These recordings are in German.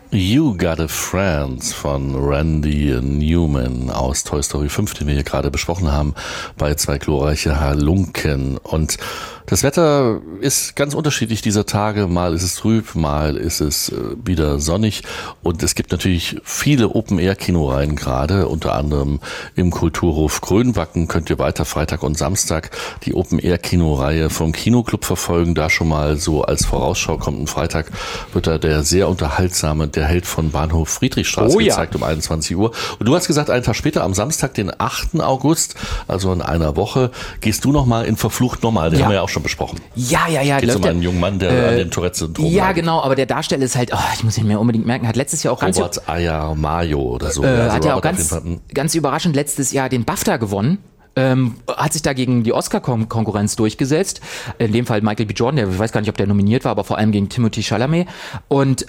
You Got a Friend von Randy Newman aus Toy Story 5, den wir hier gerade besprochen haben, bei zwei glorreiche Halunken. Und das Wetter ist ganz unterschiedlich dieser Tage. Mal ist es trüb, mal ist es wieder sonnig. Und es gibt natürlich viele Open-Air-Kinoreihen gerade, unter anderem im Kulturhof Grönbacken könnt ihr weiter Freitag und Samstag die Open-Air-Kinoreihe vom Kinoclub verfolgen. Da schon mal so als Vorausschau kommt am Freitag, wird da der sehr unterhaltsame Der Held von Bahnhof Friedrichstraße gezeigt um 21 Uhr. Und du hast gesagt, einen Tag später, am Samstag, den 8. August, also in einer Woche, gehst du nochmal in Verflucht Normal. Den haben wir ja auch schon besprochen. Ja. Geht um einen jungen Mann, der an dem Tourette-Syndrom leidet. Genau, aber der Darsteller ist halt, ich muss ihn mir unbedingt merken, hat letztes Jahr auch Robert Ayar-Mayo oder so. Hat ja auch ganz überraschend letztes Jahr den BAFTA gewonnen. Hat sich da gegen die Oscar-Konkurrenz durchgesetzt. In dem Fall Michael B. Jordan, ich weiß gar nicht, ob der nominiert war, aber vor allem gegen Timothée Chalamet. Und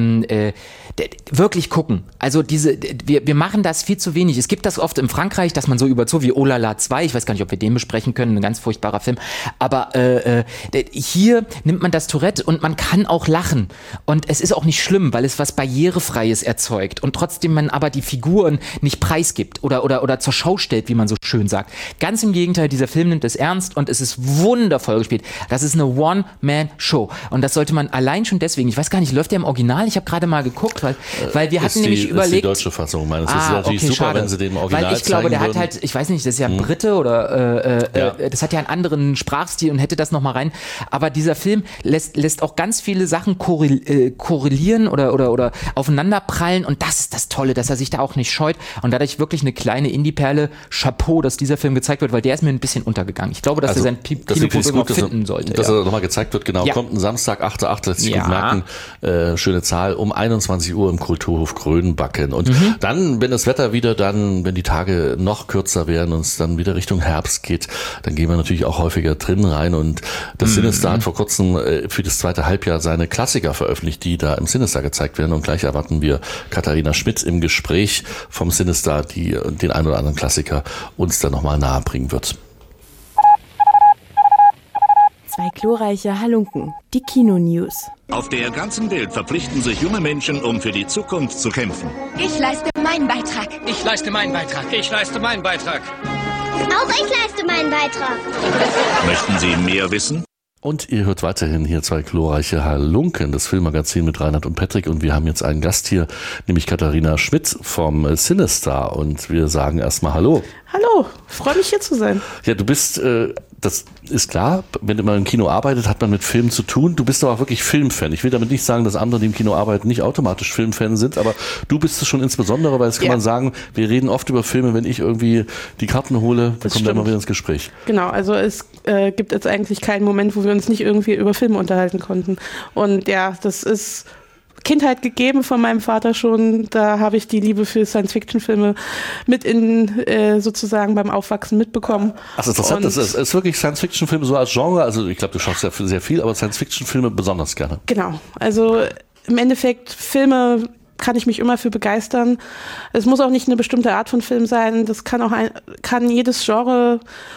wirklich gucken. Also wir machen das viel zu wenig. Es gibt das oft in Frankreich, dass man so wie Oh La La 2, ich weiß gar nicht, ob wir den besprechen können, ein ganz furchtbarer Film. Aber hier nimmt man das Tourette und man kann auch lachen. Und es ist auch nicht schlimm, weil es was Barrierefreies erzeugt und trotzdem man aber die Figuren nicht preisgibt oder zur Schau stellt, wie man so schön sagt. Ganz im Gegenteil, dieser Film nimmt es ernst und es ist wundervoll gespielt. Das ist eine One-Man-Show. Und das sollte man allein schon deswegen, ich weiß gar nicht, läuft der im Original? Ich habe gerade mal geguckt, weil wir hatten nämlich überlegt. Das ist die deutsche Fassung meines. Das ist natürlich super, schade. Wenn sie den Original weil ich glaube, der würden. Hat halt, ich weiß nicht, das ist ja ein Brite oder das hat ja einen anderen Sprachstil und hätte das nochmal rein. Aber dieser Film lässt auch ganz viele Sachen korrelieren oder aufeinanderprallen und das ist das Tolle, dass er sich da auch nicht scheut und dadurch wirklich eine kleine Indie-Perle, Chapeau, dass dieser Film gezeigt wird, weil der ist mir ein bisschen untergegangen. Ich glaube, dass er sein Kinofoto noch finden sollte. Dass er nochmal gezeigt wird, genau. Ja. Kommt ein Samstag, 8.8., lässt sich gut merken. Schöne Zahl, um 21 Uhr im Kulturhof Grönbacken. Und dann, wenn das Wetter wenn die Tage noch kürzer werden und es dann wieder Richtung Herbst geht, dann gehen wir natürlich auch häufiger drin rein. Und das Sinister hat vor kurzem für das zweite Halbjahr seine Klassiker veröffentlicht, die da im Sinister gezeigt werden. Und gleich erwarten wir Katharina Schmidt im Gespräch vom Sinister, die den ein oder anderen Klassiker uns dann nochmal nahebringen wird. Zwei glorreiche Halunken, die Kino-News. Auf der ganzen Welt verpflichten sich junge Menschen, um für die Zukunft zu kämpfen. Ich leiste meinen Beitrag. Ich leiste meinen Beitrag. Ich leiste meinen Beitrag. Auch ich leiste meinen Beitrag. Möchten Sie mehr wissen? Und ihr hört weiterhin hier zwei glorreiche Halunken, das Filmmagazin mit Reinhard und Patrick. Und wir haben jetzt einen Gast hier, nämlich Katharina Schmidt vom Sinister. Und wir sagen erstmal Hallo. Hallo, freue mich hier zu sein. Ja, du bist, das ist klar, wenn man im Kino arbeitet, hat man mit Filmen zu tun. Du bist aber auch wirklich Filmfan. Ich will damit nicht sagen, dass andere, die im Kino arbeiten, nicht automatisch Filmfan sind, aber du bist es schon insbesondere, weil das kann man sagen, wir reden oft über Filme, wenn ich irgendwie die Karten hole, dann kommen wir immer wieder ins Gespräch. Genau, also es gibt jetzt eigentlich keinen Moment, wo wir uns nicht irgendwie über Filme unterhalten konnten. Und ja, das ist Kindheit gegeben von meinem Vater schon. Da habe ich die Liebe für Science-Fiction-Filme mit sozusagen beim Aufwachsen mitbekommen. Ach, interessant. Das ist wirklich Science-Fiction-Filme so als Genre. Also ich glaube, du schaust ja sehr viel, aber Science-Fiction-Filme besonders gerne. Genau. Also im Endeffekt Filme kann ich mich immer für begeistern. Es muss auch nicht eine bestimmte Art von Film sein. Das kann jedes Genre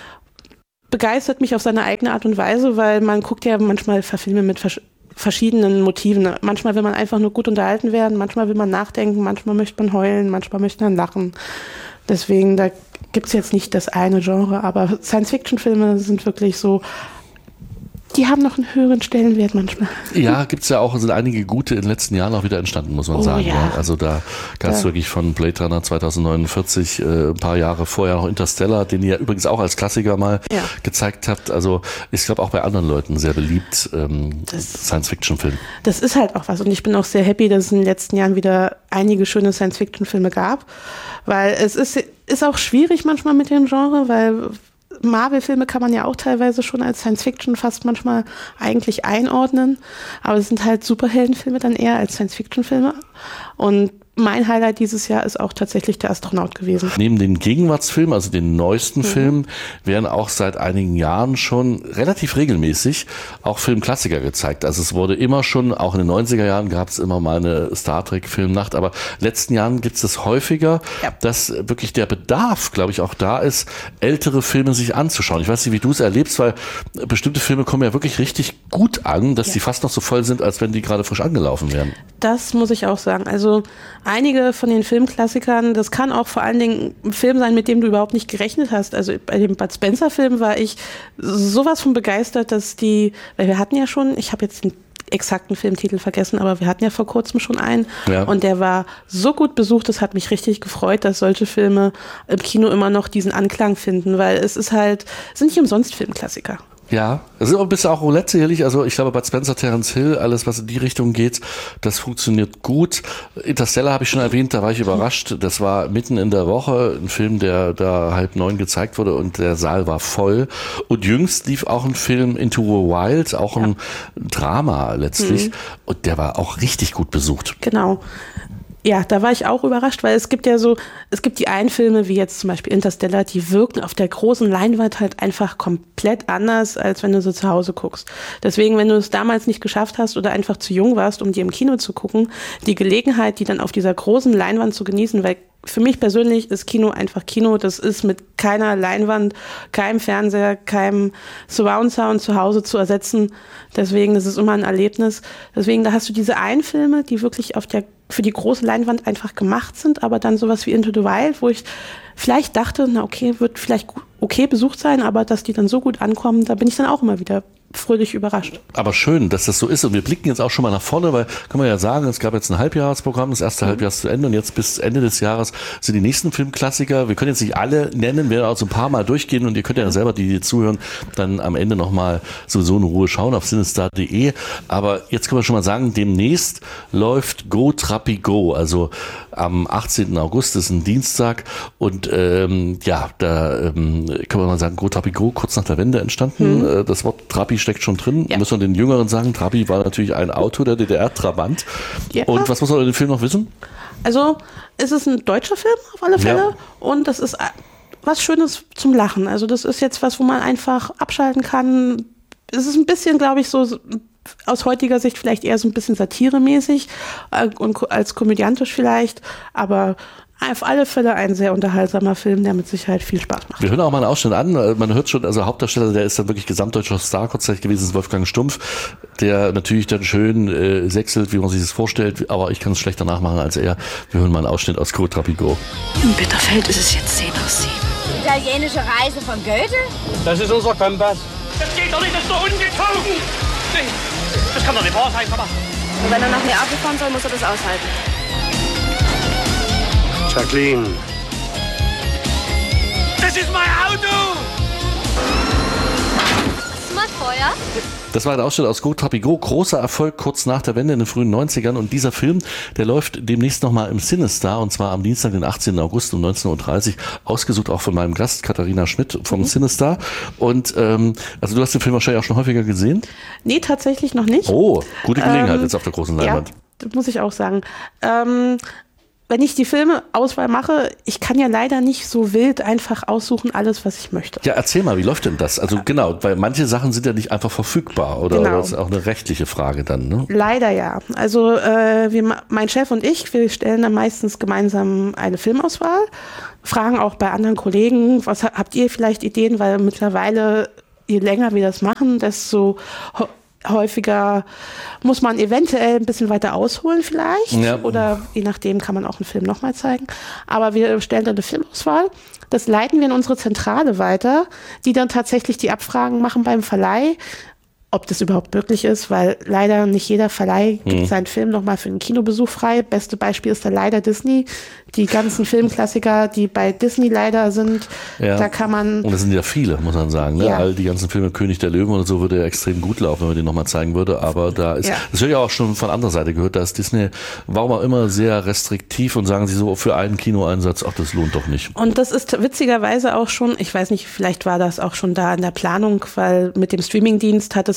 begeistert mich auf seine eigene Art und Weise, weil man guckt ja manchmal Filme mit verschiedenen Motiven. Manchmal will man einfach nur gut unterhalten werden, manchmal will man nachdenken, manchmal möchte man heulen, manchmal möchte man lachen. Deswegen, da gibt es jetzt nicht das eine Genre, aber Science-Fiction-Filme sind wirklich so, die haben noch einen höheren Stellenwert manchmal. Ja, gibt's ja auch, sind einige gute in den letzten Jahren auch wieder entstanden, muss man sagen. Ja. Also da gab es wirklich von Blade Runner 2049 ein paar Jahre vorher noch Interstellar, den ihr übrigens auch als Klassiker mal gezeigt habt. Also ich glaube auch bei anderen Leuten sehr beliebt, Science-Fiction-Film. Das ist halt auch was und ich bin auch sehr happy, dass es in den letzten Jahren wieder einige schöne Science-Fiction-Filme gab, weil es ist auch schwierig manchmal mit dem Genre, weil Marvel-Filme kann man ja auch teilweise schon als Science-Fiction fast manchmal eigentlich einordnen, aber es sind halt Superheldenfilme dann eher als Science-Fiction-Filme und mein Highlight dieses Jahr ist auch tatsächlich der Astronaut gewesen. Neben den Gegenwartsfilmen, also den neuesten Filmen, werden auch seit einigen Jahren schon relativ regelmäßig auch Filmklassiker gezeigt. Also es wurde immer schon, auch in den 90er Jahren gab es immer mal eine Star Trek Filmnacht, aber in den letzten Jahren gibt es das häufiger, dass wirklich der Bedarf, glaube ich, auch da ist, ältere Filme sich anzuschauen. Ich weiß nicht, wie du es erlebst, weil bestimmte Filme kommen ja wirklich richtig gut an, dass die fast noch so voll sind, als wenn die gerade frisch angelaufen wären. Das muss ich auch sagen. Also einige von den Filmklassikern, das kann auch vor allen Dingen ein Film sein, mit dem du überhaupt nicht gerechnet hast. Also bei dem Bud Spencer-Film war ich sowas von begeistert, dass weil wir hatten ja schon, ich habe jetzt den exakten Filmtitel vergessen, aber wir hatten ja vor kurzem schon einen und der war so gut besucht, das hat mich richtig gefreut, dass solche Filme im Kino immer noch diesen Anklang finden, weil es sind nicht umsonst Filmklassiker. Ja, es ist auch ein bisschen auch Roulette sicherlich. Also ich glaube, Bud Spencer, Terence Hill, alles, was in die Richtung geht, das funktioniert gut. Interstellar habe ich schon erwähnt, da war ich überrascht. Das war mitten in der Woche ein Film, der da 8:30 gezeigt wurde und der Saal war voll. Und jüngst lief auch ein Film Into the Wild, auch ein Drama letztlich. Und der war auch richtig gut besucht. Genau. Ja, da war ich auch überrascht, weil es gibt die einen Filme, wie jetzt zum Beispiel Interstellar, die wirken auf der großen Leinwand halt einfach komplett anders, als wenn du sie zu Hause guckst. Deswegen, wenn du es damals nicht geschafft hast oder einfach zu jung warst, um die im Kino zu gucken, die Gelegenheit, die dann auf dieser großen Leinwand zu genießen, weil für mich persönlich ist Kino einfach Kino. Das ist mit keiner Leinwand, keinem Fernseher, keinem Surround-Sound zu Hause zu ersetzen. Deswegen, das ist immer ein Erlebnis. Deswegen, da hast du diese einen Filme, die wirklich für die große Leinwand einfach gemacht sind, aber dann sowas wie Into the Wild, wo ich vielleicht dachte, wird vielleicht okay besucht sein, aber dass die dann so gut ankommen, da bin ich dann auch immer wieder fröhlich überrascht. Aber schön, dass das so ist und wir blicken jetzt auch schon mal nach vorne, weil kann man ja sagen, es gab jetzt ein Halbjahresprogramm, das erste Halbjahr ist zu Ende und jetzt bis Ende des Jahres sind die nächsten Filmklassiker. Wir können jetzt nicht alle nennen, wir werden auch so ein paar Mal durchgehen und ihr könnt ja selber, die zuhören, dann am Ende nochmal sowieso in Ruhe schauen auf cinestar.de. Aber jetzt können wir schon mal sagen, demnächst läuft Go Trappi Go, also am 18. August ist ein Dienstag und da können wir mal sagen, Go Trappi Go, kurz nach der Wende entstanden. Das Wort Trappi steckt schon drin. Ja. Müssen wir den Jüngeren sagen, Trappi war natürlich ein Auto der DDR-Trabant. Ja. Und was muss man über den Film noch wissen? Also es ist ein deutscher Film auf alle Fälle und das ist was Schönes zum Lachen. Also das ist jetzt was, wo man einfach abschalten kann. Es ist ein bisschen, glaube ich, so aus heutiger Sicht vielleicht eher so ein bisschen satiremäßig und als komödiantisch vielleicht, aber auf alle Fälle ein sehr unterhaltsamer Film, der mit Sicherheit viel Spaß macht. Wir hören auch mal einen Ausschnitt an. Man hört schon, also Hauptdarsteller, der ist dann wirklich gesamtdeutscher Star kurzzeitig gewesen, ist Wolfgang Stumpf, der natürlich dann schön sechselt, wie man sich das vorstellt, aber ich kann es schlechter nachmachen als er. Wir hören mal einen Ausschnitt aus Go Trappi Go. In Bitterfeld ist es jetzt 7:10. Italienische Reise von Goethe? Das ist unser Kompass. Das geht doch nicht, das ist doch ungezogen. Nee, das kann doch nicht wahr sein, Papa. Und wenn er nach Neapel fahren soll, muss er das aushalten. Jacqueline. Das ist mein Auto! Was macht Feuer? Das war ein Ausschnitt aus Go Trappi Go. Großer Erfolg kurz nach der Wende in den frühen 90ern. Und dieser Film, der läuft demnächst nochmal im Cinestar und zwar am Dienstag, den 18. August um 19.30 Uhr. Ausgesucht auch von meinem Gast Katharina Schmidt vom Cinestar. Und also du hast den Film wahrscheinlich auch schon häufiger gesehen? Nee, tatsächlich noch nicht. Oh, gute Gelegenheit jetzt auf der großen Leinwand. Ja, das muss ich auch sagen. Wenn ich die Filmeauswahl mache, ich kann ja leider nicht so wild einfach aussuchen, alles, was ich möchte. Ja, erzähl mal, wie läuft denn das? Also genau, weil manche Sachen sind ja nicht einfach verfügbar oder das ist auch eine rechtliche Frage dann, ne? Leider ja. Also mein Chef und ich, wir stellen dann meistens gemeinsam eine Filmauswahl, fragen auch bei anderen Kollegen, was habt ihr vielleicht Ideen, weil mittlerweile, je länger wir das machen, desto häufiger muss man eventuell ein bisschen weiter ausholen vielleicht oder je nachdem kann man auch einen Film nochmal zeigen. Aber wir stellen dann eine Filmauswahl, das leiten wir in unsere Zentrale weiter, die dann tatsächlich die Abfragen machen beim Verleih, ob das überhaupt möglich ist, weil leider nicht jeder Verleih gibt seinen Film nochmal für einen Kinobesuch frei. Beste Beispiel ist da leider Disney. Die ganzen Filmklassiker, die bei Disney leider sind, da kann man... Und das sind ja viele, muss man sagen. Ne? Ja. All die ganzen Filme, König der Löwen und so, würde ja extrem gut laufen, wenn man den nochmal zeigen würde. Aber da ist, das habe ich auch schon von anderer Seite gehört, da ist Disney, warum auch immer, sehr restriktiv und sagen sie so, für einen Kinoeinsatz, ach, das lohnt doch nicht. Und das ist witzigerweise auch schon, ich weiß nicht, vielleicht war das auch schon da in der Planung, weil mit dem Streamingdienst hat es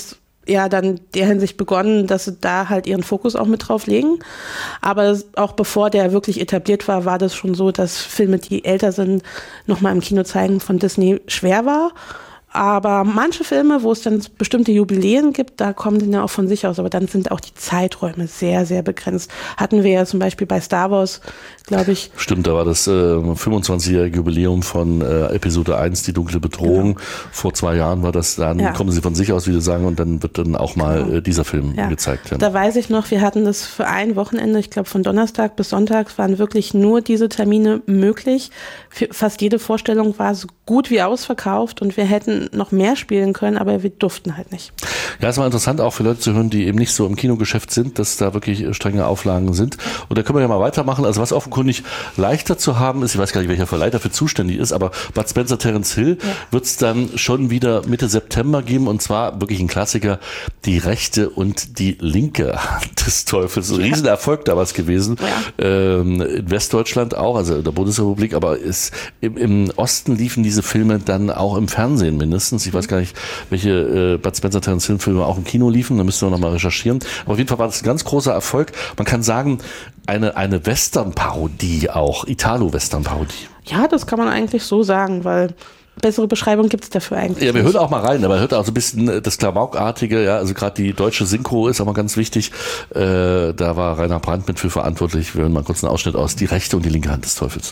dann der Hinsicht begonnen, dass sie da halt ihren Fokus auch mit drauf legen. Aber auch bevor der wirklich etabliert war, war das schon so, dass Filme, die älter sind, nochmal im Kino zeigen von Disney schwer war. Aber manche Filme, wo es dann bestimmte Jubiläen gibt, da kommen die ja auch von sich aus. Aber dann sind auch die Zeiträume sehr, sehr begrenzt. Hatten wir ja zum Beispiel bei Star Wars, glaube ich. Stimmt, da war das 25-jährige Jubiläum von Episode 1, die dunkle Bedrohung. Genau. Vor 2 Jahren war das, dann kommen sie von sich aus, wie du sagen, und dann wird dann auch mal dieser Film gezeigt. Ja. Da weiß ich noch, wir hatten das für ein Wochenende, ich glaube von Donnerstag bis Sonntag waren wirklich nur diese Termine möglich. Fast jede Vorstellung war so gut wie ausverkauft und wir hätten noch mehr spielen können, aber wir durften halt nicht. Ja, es war interessant auch für Leute zu hören, die eben nicht so im Kinogeschäft sind, dass da wirklich strenge Auflagen sind. Und da können wir ja mal weitermachen. Also was offenkundig leichter zu haben ist, ich weiß gar nicht, welcher Verleih dafür zuständig ist, aber Bud Spencer, Terence Hill wird es dann schon wieder Mitte September geben und zwar wirklich ein Klassiker, Die rechte und die linke Hand des Teufels. Ein Riesenerfolg damals gewesen. In Westdeutschland auch, also in der Bundesrepublik, aber im Osten liefen diese Filme dann auch im Fernsehen mindestens. Ich weiß gar nicht, welche Bud Spencer, Terence Hill Filme auch im Kino liefen, da müssen wir noch mal recherchieren. Aber auf jeden Fall war das ein ganz großer Erfolg. Man kann sagen, eine Western-Parodie auch, Italo-Western-Parodie. Ja, das kann man eigentlich so sagen, weil bessere Beschreibung gibt es dafür eigentlich. Ja, wir hören auch mal rein, aber hört auch so ein bisschen das Klamaukartige, ja, also gerade die deutsche Synchro ist auch mal ganz wichtig. Da war Rainer Brandt mit für verantwortlich. Wir hören mal kurz einen Ausschnitt aus Die rechte und die linke Hand des Teufels.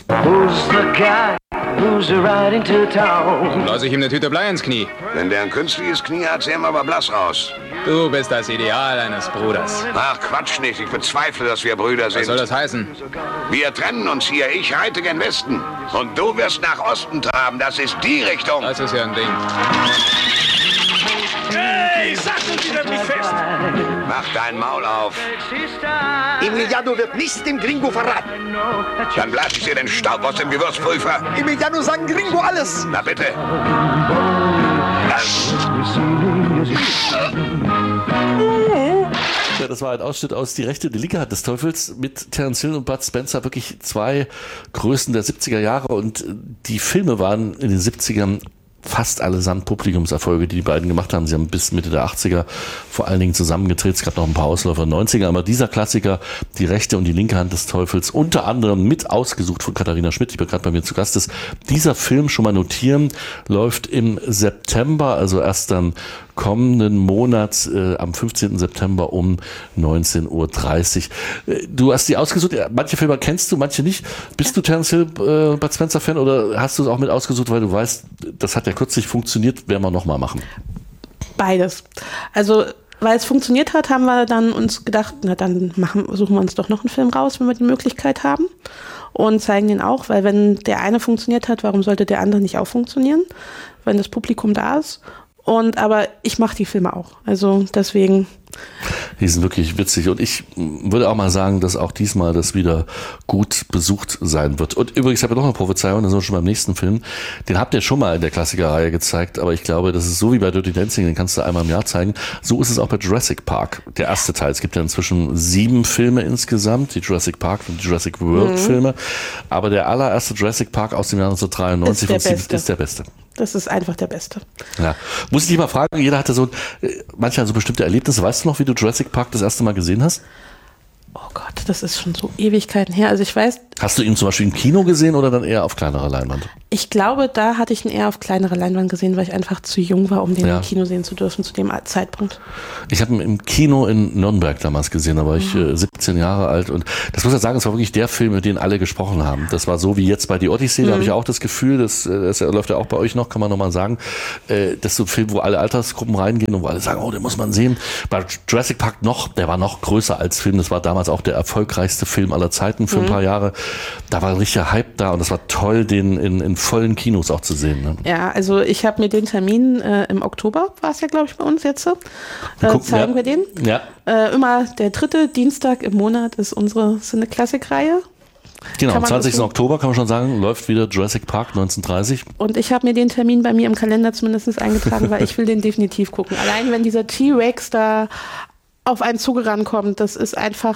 Blaus ich ihm eine Tüte Blei ins Knie. Wenn der ein künstliches Knie hat, sehen wir aber blass aus. Du bist das Ideal eines Bruders. Ach, Quatsch nicht. Ich bezweifle, dass wir Brüder sind. Was soll das heißen? Wir trennen uns hier. Ich reite gen Westen. Und du wirst nach Osten traben. Das ist die Richtung. Das ist ja ein Ding. Hey, sattel dich nicht fest! Mach dein Maul auf. Emiliano wird nichts dem Gringo verraten. Dann blas ich dir den Staub aus dem Gewürzprüfer. Emiliano sagt Gringo alles. Na bitte. Ja, das war ein Ausschnitt aus Die rechte und die linke Hand des Teufels mit Terence Hill und Bud Spencer, wirklich 2 Größen der 70er Jahre und die Filme waren in den 70ern fast allesamt Publikumserfolge, die beiden gemacht haben. Sie haben bis Mitte der 80er vor allen Dingen zusammengetreten. Es gab noch ein paar Ausläufer in den 90er, aber dieser Klassiker, Die rechte und die linke Hand des Teufels, unter anderem mit ausgesucht von Katharina Schmidt, die gerade bei mir zu Gast ist. Dieser Film, schon mal notieren, läuft im September, also erst dann kommenden Monat, am 15. September um 19:30 Uhr. Du hast die ausgesucht, manche Filme kennst du, manche nicht. Bist du Terence Hill, Bud Spencer Fan oder hast du es auch mit ausgesucht, weil du weißt, das hat ja kürzlich funktioniert, werden wir nochmal machen? Beides. Also, weil es funktioniert hat, haben wir dann uns gedacht, na dann suchen wir uns doch noch einen Film raus, wenn wir die Möglichkeit haben und zeigen den auch, weil wenn der eine funktioniert hat, warum sollte der andere nicht auch funktionieren, wenn das Publikum da ist? Aber ich mache die Filme auch. Also deswegen. Die sind wirklich witzig. Und ich würde auch mal sagen, dass auch diesmal das wieder gut besucht sein wird. Und übrigens habe ich noch eine Prophezeiung, das sind wir schon beim nächsten Film. Den habt ihr schon mal in der Klassikerreihe gezeigt, aber ich glaube, das ist so wie bei Dirty Dancing, den kannst du einmal im Jahr zeigen. So ist es auch bei Jurassic Park, der erste Teil. Es gibt ja inzwischen 7 Filme insgesamt, die Jurassic Park und die Jurassic World Filme. Aber der allererste Jurassic Park aus dem Jahr 1993 ist der beste. Das ist einfach der Beste. Ja. Muss ich dich mal fragen, jeder hatte manchmal so bestimmte Erlebnisse. Weißt du noch, wie du Jurassic Park das erste Mal gesehen hast? Oh Gott, das ist schon so Ewigkeiten her. Also ich weiß. Hast du ihn zum Beispiel im Kino gesehen oder dann eher auf kleinerer Leinwand? Ich glaube, da hatte ich ihn eher auf kleinerer Leinwand gesehen, weil ich einfach zu jung war, um den im Kino sehen zu dürfen zu dem Zeitpunkt. Ich habe ihn im Kino in Nürnberg damals gesehen, da war ich 17 Jahre alt und das muss ich sagen, es war wirklich der Film, mit dem alle gesprochen haben. Das war so wie jetzt bei Die Odyssee, da habe ich auch das Gefühl, das läuft ja auch bei euch noch, kann man nochmal sagen, das ist so ein Film, wo alle Altersgruppen reingehen und wo alle sagen, oh, den muss man sehen. Bei Jurassic Park der war noch größer als Film, das war damals auch der erfolgreichste Film aller Zeiten für ein paar Jahre. Da war ein richtiger Hype da und das war toll, den in vollen Kinos auch zu sehen. Ne? Ja, also ich habe mir den Termin im Oktober, war es ja glaube ich bei uns jetzt, zeigen wir den. Ja. Immer der 3. Dienstag im Monat ist unsere Cine-Klassik-Reihe. Genau, am 20. Oktober kann man schon sagen, läuft wieder Jurassic Park 1930. Und ich habe mir den Termin bei mir im Kalender zumindest eingetragen, weil ich will den definitiv gucken. Allein wenn dieser T-Rex da auf einen zugerannt kommt, das ist einfach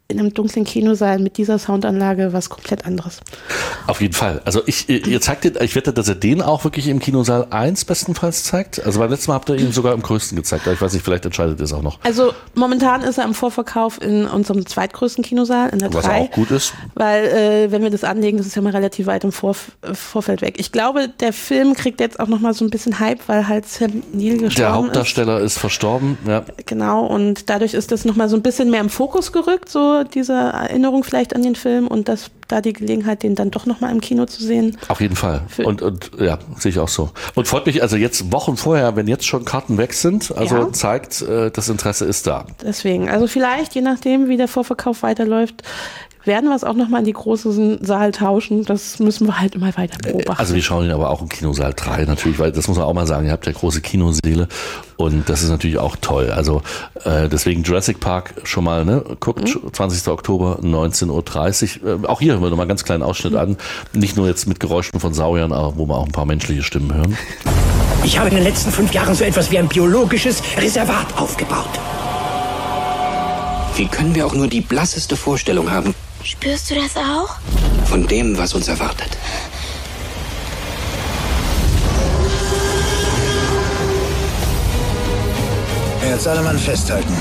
in einem dunklen Kinosaal mit dieser Soundanlage was komplett anderes. Auf jeden Fall. Also ihr zeigt den, ich wette, dass er den auch wirklich im Kinosaal 1 bestenfalls zeigt. Also beim letzten Mal habt ihr ihn sogar im größten gezeigt. Ich weiß nicht, vielleicht entscheidet ihr es auch noch. Also momentan ist er im Vorverkauf in unserem zweitgrößten Kinosaal, in der 3. Was auch gut ist. Weil wenn wir das anlegen, das ist ja mal relativ weit im Vorfeld weg. Ich glaube, der Film kriegt jetzt auch nochmal so ein bisschen Hype, weil halt Sam Neill gestorben ist. Der Hauptdarsteller ist verstorben, ja. Genau, und dadurch ist das nochmal so ein bisschen mehr im Fokus gerückt, so diese Erinnerung vielleicht an den Film und das da die Gelegenheit, den dann doch nochmal im Kino zu sehen. Auf jeden Fall. Und ja, sehe ich auch so. Und freut mich also jetzt Wochen vorher, wenn jetzt schon Karten weg sind, also zeigt, das Interesse ist da. Deswegen, also vielleicht, je nachdem, wie der Vorverkauf weiterläuft, werden wir es auch nochmal in die großen Saal tauschen. Das müssen wir halt immer weiter beobachten. Also wir schauen ihn aber auch im Kinosaal 3 natürlich, weil das muss man auch mal sagen, ihr habt ja große Kinosäle und das ist natürlich auch toll. Also deswegen Jurassic Park schon mal, ne? Guckt, 20. Oktober, 19.30 Uhr. Auch hier hören wir nochmal einen ganz kleinen Ausschnitt an. Nicht nur jetzt mit Geräuschen von Sauriern, aber wo wir auch ein paar menschliche Stimmen hören. Ich habe in den letzten 5 Jahren so etwas wie ein biologisches Reservat aufgebaut. Wie können wir auch nur die blasseste Vorstellung haben? Spürst du das auch? Von dem, was uns erwartet. Jetzt alle Mann festhalten.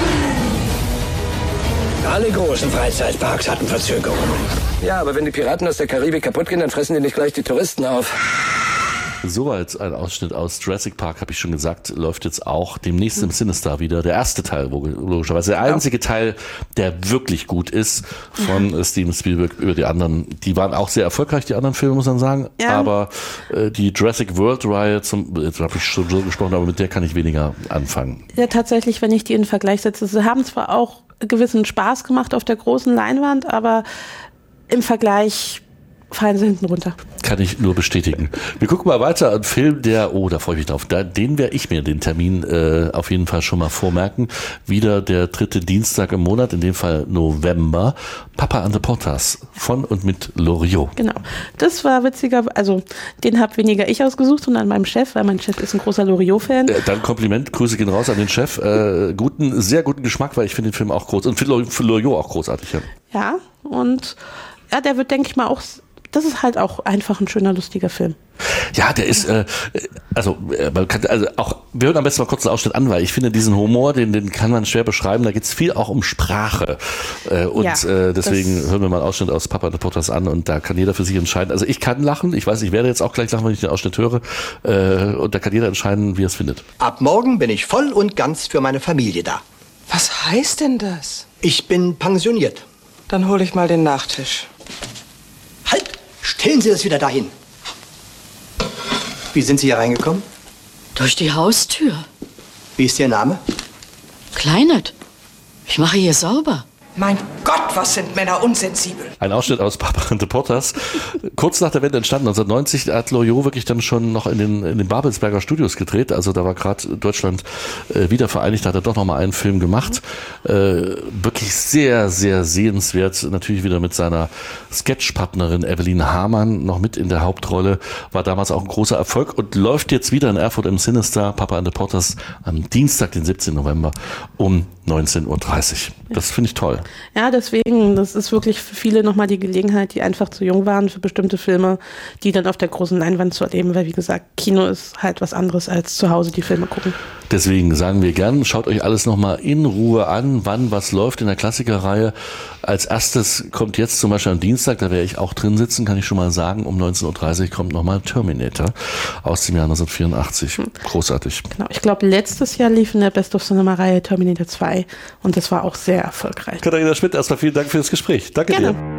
Alle großen Freizeitparks hatten Verzögerungen. Ja, aber wenn die Piraten aus der Karibik kaputt gehen, dann fressen die nicht gleich die Touristen auf. Soweit ein Ausschnitt aus Jurassic Park, habe ich schon gesagt, läuft jetzt auch demnächst im Cinestar wieder. Der erste Teil, logischerweise der einzige Teil, der wirklich gut ist von Steven Spielberg. Über die anderen, die waren auch sehr erfolgreich, die anderen Filme, muss man sagen. Ja. Aber die Jurassic World-Reihe, jetzt habe ich schon so gesprochen, aber mit der kann ich weniger anfangen. Ja, tatsächlich, wenn ich die in Vergleich setze, sie haben zwar auch gewissen Spaß gemacht auf der großen Leinwand, aber im Vergleich fallen sie hinten runter. Kann ich nur bestätigen. Wir gucken mal weiter. Ein Film, da freue ich mich drauf. Den werde ich mir den Termin auf jeden Fall schon mal vormerken. Wieder der 3. Dienstag im Monat, in dem Fall November. Papa and the Potters von und mit Loriot. Genau. Das war witziger, also den habe weniger ich ausgesucht, sondern meinem Chef, weil mein Chef ist ein großer Loriot-Fan. Dann Kompliment, Grüße gehen raus an den Chef. Sehr guten Geschmack, weil ich finde den Film auch groß und finde Loriot auch großartig. Ja, und ja, der wird, denke ich mal, auch. Das ist halt auch einfach ein schöner, lustiger Film. Ja, der ist, man kann, auch, wir hören am besten mal kurz einen Ausschnitt an, weil ich finde diesen Humor, den kann man schwer beschreiben, da geht es viel auch um Sprache. Deswegen hören wir mal einen Ausschnitt aus Papa and the Potters an und da kann jeder für sich entscheiden. Also ich kann lachen, ich weiß, ich werde jetzt auch gleich lachen, wenn ich den Ausschnitt höre und da kann jeder entscheiden, wie er es findet. Ab morgen bin ich voll und ganz für meine Familie da. Was heißt denn das? Ich bin pensioniert. Dann hole ich mal den Nachtisch. Halt! Stellen Sie das wieder dahin. Wie sind Sie hier reingekommen? Durch die Haustür. Wie ist Ihr Name? Kleinert. Ich mache hier sauber. Mein Gott, was sind Männer unsensibel. Ein Ausschnitt aus Papa and the Potters. Kurz nach der Wende entstanden, 1990, hat Loriot wirklich dann schon noch in den Babelsberger Studios gedreht. Also da war gerade Deutschland wieder vereinigt, da hat er doch noch mal einen Film gemacht. Wirklich sehr, sehr sehenswert. Natürlich wieder mit seiner Sketchpartnerin Evelyn Hamann noch mit in der Hauptrolle. War damals auch ein großer Erfolg und läuft jetzt wieder in Erfurt im Cinestar, Papa and the Potters, am Dienstag, den 17. November um 19.30 Uhr. Das finde ich toll. Ja, deswegen, das ist wirklich für viele nochmal die Gelegenheit, die einfach zu jung waren für bestimmte Filme, die dann auf der großen Leinwand zu erleben, weil wie gesagt, Kino ist halt was anderes als zu Hause die Filme gucken. Deswegen sagen wir gern, schaut euch alles nochmal in Ruhe an, wann was läuft in der Klassikerreihe. Als erstes kommt jetzt zum Beispiel am Dienstag, da werde ich auch drin sitzen, kann ich schon mal sagen, um 19.30 Uhr kommt nochmal Terminator aus dem Jahr 1984. Großartig. Genau, ich glaube letztes Jahr lief in der Best of Cinema-Reihe Terminator 2 und das war auch sehr erfolgreich. Katharina Schmidt, erstmal vielen Dank für das Gespräch. Danke dir.